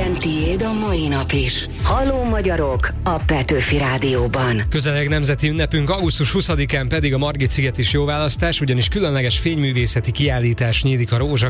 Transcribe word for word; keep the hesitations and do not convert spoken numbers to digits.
Legyen tiéd a mai nap is. Halló magyarok a Petőfi Rádióban. Közeleg nemzeti ünnepünk, augusztus huszadikán pedig a Margit-sziget is jó választás, ugyanis különleges fényművészeti kiállítás nyílik a Rózsa